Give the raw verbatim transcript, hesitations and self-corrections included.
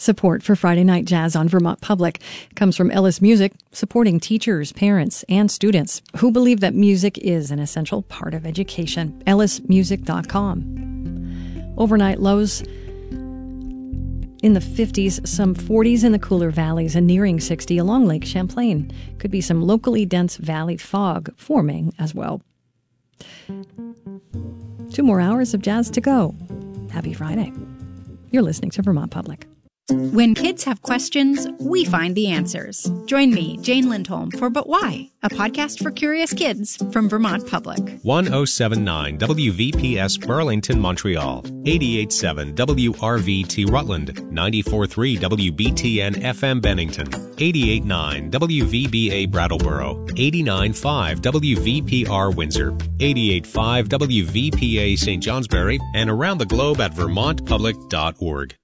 Support for Friday Night Jazz on Vermont Public comes from Ellis Music, supporting teachers, parents, and students who believe that music is an essential part of education. ellis music dot com. Overnight lows in the fifties, some forties in the cooler valleys, and nearing sixty along Lake Champlain. Could be some locally dense valley fog forming as well. Two more hours of jazz to go. Happy Friday. You're listening to Vermont Public. When kids have questions, we find the answers. Join me, Jane Lindholm, for But Why, a podcast for curious kids from Vermont Public. one oh seven point nine W V P S Burlington, Montreal. eighty-eight point seven W R V T Rutland. ninety-four point three W B T N F M Bennington. eighty-eight point nine W V B A Brattleboro. eighty-nine point five W V P R Windsor. eighty-eight point five W V P A Saint Johnsbury. And around the globe at vermont public dot org.